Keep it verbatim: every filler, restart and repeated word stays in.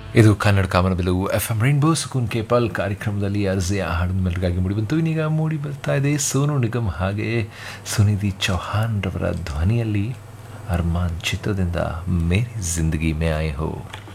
ಇದು ಕನ್ನಡ ಕಾಮನಬಿಲ್ಲು F M rainbow ಸುಕೂನ್ ಕೇಪಾಲ್ ಕಾರ್ಯಕ್ರಮದಲ್ಲಿ ಅರ್ಜಿಯ ಹಾಡಿನ ಮೆಲ್ಗಾಗಿ ಮೂಡಿಬಂತು. ಇನ್ನೀಗ ಮೂಡಿ ಬರ್ತಾ ಇದೆ ಸೋನು ನಿಗಮ್ ಹಾಗೆಯೇ ಸುನಿಧಿ ಚೌಹಾನ್ ರವರ ಧ್ವನಿಯಲ್ಲಿ ಅರ್ಮಾನ್ ಚಿತ್ರದಿಂದ ಮೇರಿ ಜಿಂದಗಿ ಮೇ ಆಯೆ ಹೋ.